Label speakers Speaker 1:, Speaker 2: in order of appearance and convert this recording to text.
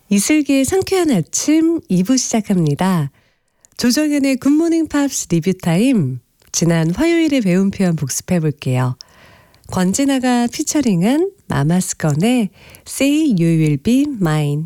Speaker 1: 이슬기의 상쾌한 아침 2부 시작합니다. 조정현의 굿모닝 팝스 리뷰 타임. 지난 화요일에 배운 표현 복습해 볼게요. 권진아가 피처링한 마마스건의 Say You Will Be Mine.